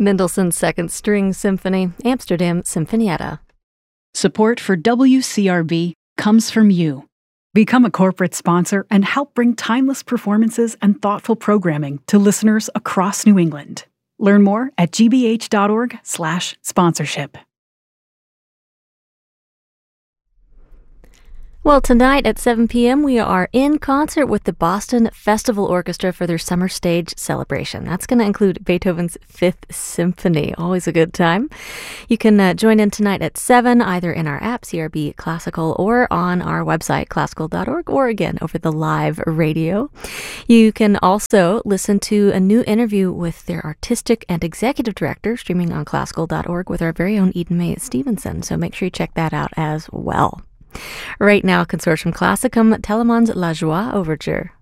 Mendelssohn's Second String Symphony, Amsterdam Sinfonietta. Support for WCRB comes from you. Become a corporate sponsor and help bring timeless performances and thoughtful programming to listeners across New England. Learn more at gbh.org/sponsorship. Well, tonight at 7 p.m., we are in concert with the Boston Festival Orchestra for their summer stage celebration. That's going to include Beethoven's Fifth Symphony. Always a good time. You can join in tonight at 7, either in our app, CRB Classical, or on our website, classical.org, or again, over the live radio. You can also listen to a new interview with their artistic and executive director, streaming on classical.org, with our very own Eden Mae Stevenson. So make sure you check that out as well. Right now, Consortium Classicum, Telemann's La Joie Overture.